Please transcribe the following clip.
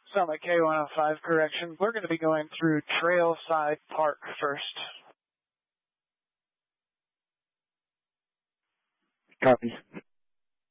Summit K105 correction. We're going to be going through Trailside Park first. Copy.